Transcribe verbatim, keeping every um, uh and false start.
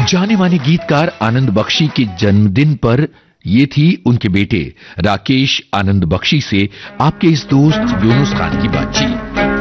जाने माने गीतकार आनंद बख्शी के जन्मदिन पर ये थी उनके बेटे राकेश आनंद बख्शी से आपके इस दोस्त यूनुस खान की बातचीत।